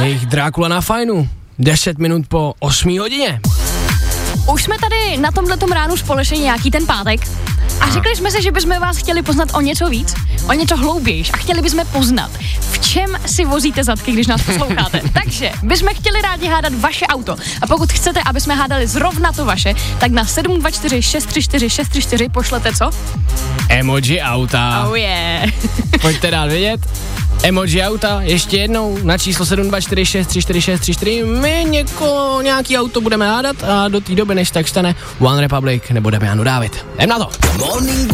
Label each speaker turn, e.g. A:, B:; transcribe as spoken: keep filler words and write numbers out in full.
A: jejich Drákula na fajnu. deset minut po osmé hodině.
B: Už jsme tady na tomhletom ránu společně nějaký ten pátek a řekli jsme si, že bychom vás chtěli poznat o něco víc, o něco hloubějš a chtěli bychom poznat, v čem si vozíte zadky, když nás posloucháte. Takže bychom chtěli rádi hádat vaše auto a pokud chcete, aby jsme hádali zrovna to vaše, tak na sedm dva čtyři šest tři čtyři šest tři čtyři pošlete co?
A: Emoji auta.
B: Oh yeah.
A: Pojďte dát vědět. Emoji auta, ještě jednou na číslo sedm dva čtyři šest tři čtyři šest tři čtyři. My něko, nějaký auto budeme hádat a do té doby, než tak stane One Republic nebo Damiano David. Jdem na to.